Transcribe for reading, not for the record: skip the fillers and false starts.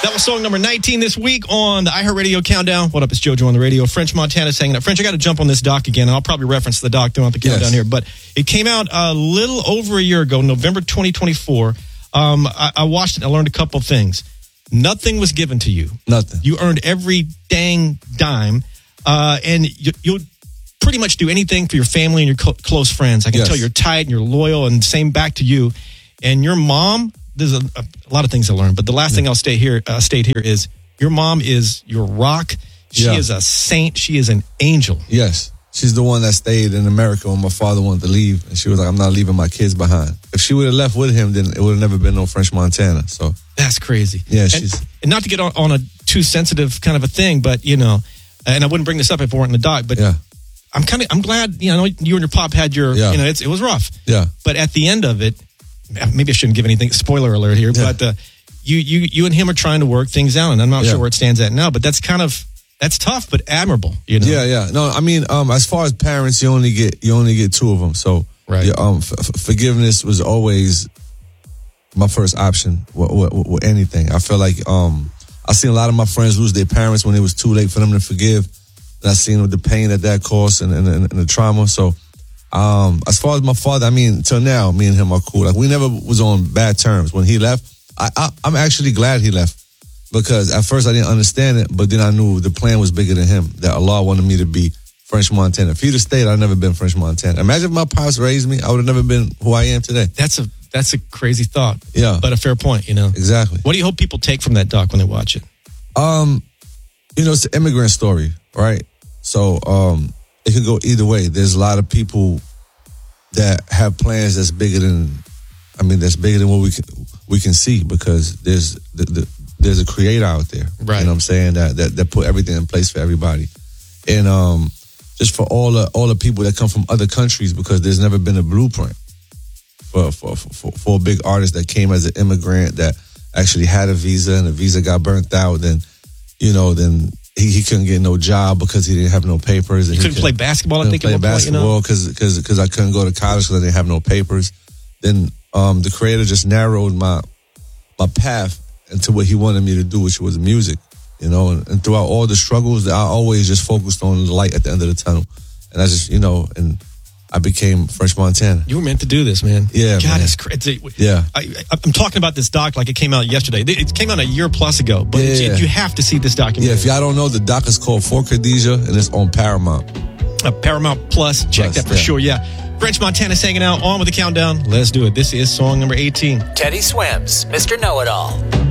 That was song number 19 this week on the iHeartRadio Countdown. What up, it's JoJo on the radio. French Montana's hanging out. French, I got to jump on this doc again, and I'll probably reference the doc throughout the countdown here. But it came out a little over a year ago, November 2024. I watched it and I learned a couple of things. Nothing was given to you. Nothing. You earned every dang dime, and you'll pretty much do anything for your family and your close friends. I can tell you're tight and you're loyal, and same back to you. And your mom, there's a lot of things I learned, but the last thing I'll state here is your mom is your rock. She is a saint. She is an angel. Yes. She's the one that stayed in America when my father wanted to leave. And she was like, I'm not leaving my kids behind. If she would have left with him, then it would have never been no French Montana. So that's crazy. Yeah, and not to get on a too sensitive kind of a thing, but, you know, and I wouldn't bring this up if it weren't in the doc, but I'm glad, you know, you and your pop had your, you know, it was rough. Yeah. But at the end of it, maybe I shouldn't give anything, spoiler alert here, but you and him are trying to work things out, and I'm not sure where it stands at now, but that's tough, but admirable, you know? Yeah. No, I mean, as far as parents, you only get two of them. So forgiveness was always my first option with anything. I feel like I seen a lot of my friends lose their parents when it was too late for them to forgive. And I seen the pain that caused and the trauma. So as far as my father, I mean, till now, me and him are cool. Like, we never was on bad terms. When he left, I'm actually glad he left, because at first I didn't understand it, but then I knew the plan was bigger than him, that Allah wanted me to be French Montana. If he'd have stayed, I'd never been French Montana. Imagine if my pops raised me, I would have never been who I am today. That's a crazy thought. Yeah. But a fair point, you know? Exactly. What do you hope people take from that doc when they watch it? You know, it's an immigrant story, right? So it could go either way. There's a lot of people that have plans that's bigger than what we can see, because there's a creator out there. Right. You know what I'm saying? That put everything in place for everybody. And just for all the people that come from other countries, because there's never been a blueprint for a big artist that came as an immigrant that actually had a visa, and the visa got burnt out, then he couldn't get no job because he didn't have no papers. And he couldn't play basketball, I think. Play basketball because I couldn't go to college because I didn't have no papers. Then the creator just narrowed my path into what he wanted me to do, which was music. You know, and throughout all the struggles, I always just focused on the light at the end of the tunnel. And I just, and I became French Montana. You were meant to do this, man. Yeah, God, it's crazy. Yeah. I'm talking about this doc like it came out yesterday. It came out a year plus ago, but you have to see this documentary. Yeah, if y'all don't know, the doc is called For Khadijah, and it's on Paramount. Paramount Plus. Check that for sure, French Montana's hanging out on with the countdown. Let's do it. This is song number 18. Teddy Swims, Mr. Know-It-All.